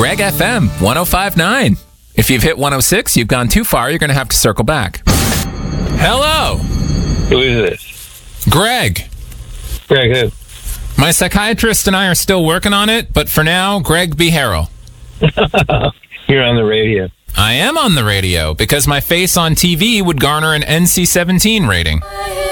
Greg FM 105.9. If you've hit 106, you've gone too far. You're going to have to circle back. Hello. Who is this? Greg. Greg who? My psychiatrist and I are still working on it, but for now, Greg B. Harrell. You're on the radio. I am on the radio because my face on TV would garner an NC-17 rating.